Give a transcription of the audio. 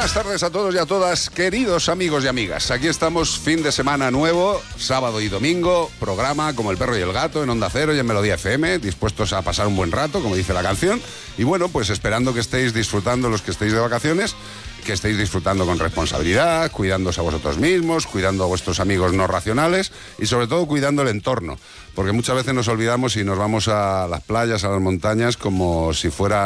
buenas tardes a todos y a todas, queridos amigos y amigas. Aquí estamos, fin de semana nuevo, sábado y domingo, programa como El Perro y el Gato en Onda Cero y en Melodía FM, dispuestos a pasar un buen rato, como dice la canción. Y bueno, pues esperando que estéis disfrutando los que estéis de vacaciones, que estéis disfrutando con responsabilidad, cuidándose a vosotros mismos, cuidando a vuestros amigos no racionales y sobre todo cuidando el entorno. Porque muchas veces nos olvidamos y nos vamos a las playas, a las montañas, como si fuera